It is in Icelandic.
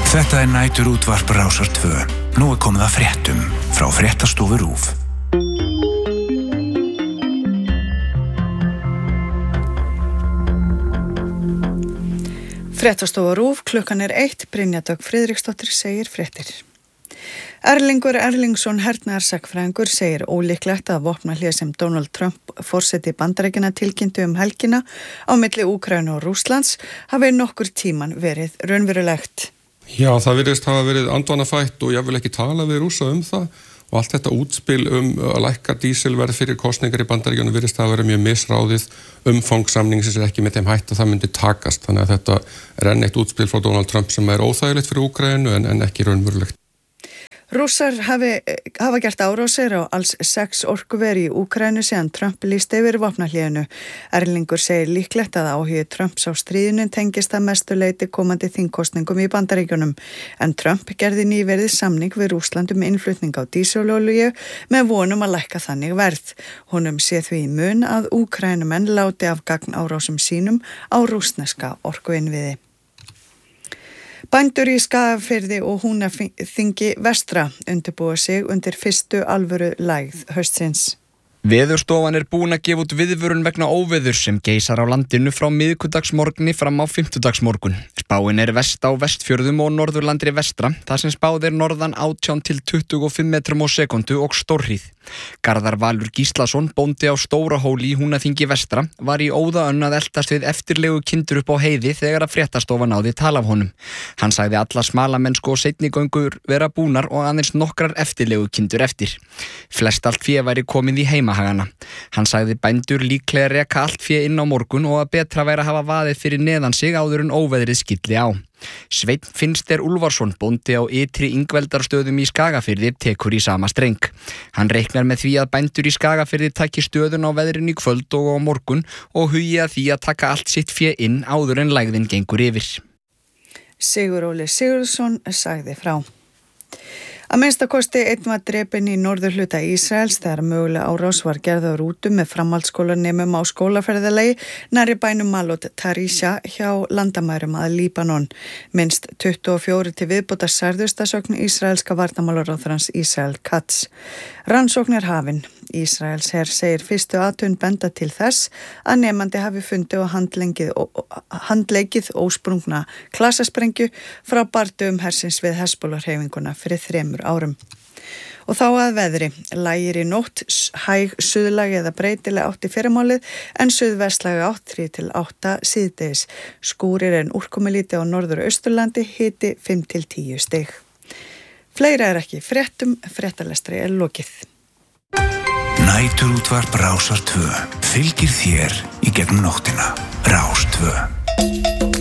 Þetta nætur útvarp Rásar 2. Nú komið að fréttum frá Fréttastofu RÚV. Fréttastofa RÚV, klukkan 1, Brynja Dögg Friðriksdóttir segir fréttir. Erlingur Erlingsson hernaðarsakfræðingur segir ólíklegt að vopnahlé sem Donald Trump forseti Bandaríkjanna tilkynnti helgina á milli Úkraínu og Rússlands hafi nokkur tíman verið raunverulegt. Já, það virðist hafa verið andvanafætt og ég vil ekki tala við Rússa það og allt þetta útspil að lækka dísilverð fyrir kosningar í Bandaríkjunum virðist hafa verið mjög misráðið, umfangssamningsins ekki með þeim hætt að það myndi takast, þannig að þetta enn eitt útspil frá Donald Trump sem óþægilegt fyrir Úkraínu en ekki raunverulegt. Rússar hafa gert árásir á alls 6 orkuveri í Úkraínu síðan Trump lýsti yfir vopnahléinu. Erlingur segir líklegt að áhugi Trumps á stríðinu tengist að mestu leyti komandi þingkosningum í Bandaríkjunum. En Trump gerði nýverið samning við Rússland innflutning á dísilolíu með vonum að lækka þannig verð. Honum sé því í mun að Úkraínumenn láti af gagnárásum sínum á rússneska orkuinnviði. Bændur í Skagafirði og Húnaþingi vestra undirbúa sig undir fyrstu alvöru lægð haustsins. Veðurstofan búin að gefa út viðvörun vegna óveðurs sem geisar á landinu frá miðvikudagsmorgni fram á fimmtudagsmorgun. Spáin vest á Vestfjörðum og Norðurlandri vestra, þar sem spáð norðan 18 til 25 metrum á sekundu og stórhríð. Garðar Valur Gíslason, bóndi á Stórahóli í Húnaþingi vestra, var í óðaönn að eltast við eftirlegu kindur upp á heiði þegar að fréttastofa náði tal af honum. Hann sagði alla smalamennsku og seinni göngur vera búnar og aðeins nokkrar eftirlegu kindur eftir. Flest allt fé væri komið í heimahagana. Hann sagði bændur líklega reka allt fé inn á morgun og að betra væri að hafa vaðið fyrir neðan sig áður en óveðrið skylli á. Sveinn Finnster Úlfarsson, bóndi á Ytri Ingveldarstöðum í Skagafirði, tekur í sama streng. Hann reiknar með því að bændur í Skagafirði taki stöðun á veðrinu í kvöld og á morgun og hugi að því að taka allt sitt fé inn áður en lægðin gengur yfir. Sigur Óli Sigurðsson sagði frá. Að minnstakosti einn var drepinn í norðurhluta Ísraels þegar möguleg árás var gerð á rútu með framhaldsskólanemum á skólaferðalagi nærri bænum Malot Tarisha hjá landamærum að Líbanon. Minnst 24 til viðbótar særðust að sögn ísraelska varnarmálaráðherrans Ísrael Katz. Rannsókn hafin. Ísraels her segir fyrstu athugun benda til þess að nemandi hafi fundið og handleikið ósprungna klasasprengju frá bardugum hersins við Hezbollah-hreyfinguna fyrir 3 árum. Og þá að veðri, lægir í nótt, hæg suðlæg eða breytileg átt í fyrramálið en suðvestlæg átt 3 til 8 síðdegis. Skúrir en úrkomulíti á norður- og austurlandi, hiti 5 til 10 stig. Fleira ekki fréttum, fréttalestri lokið. Nætur útvarp Rásar 2. Fylgir þér í gegnum nóttina. Rás 2.